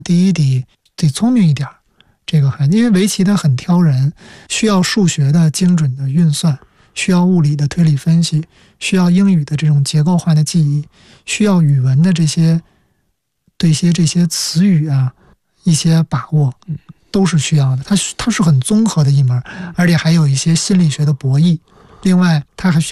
第一得聪明一点，这个因为围棋它很挑人，需要数学的精准的运算，需要物理的推理分析，需要英语的这种结构化的记忆，需要语文的这些词语啊一些把握，都是需要的。它是很综合的一门，而且还有一些心理学的博弈。另外，它还需要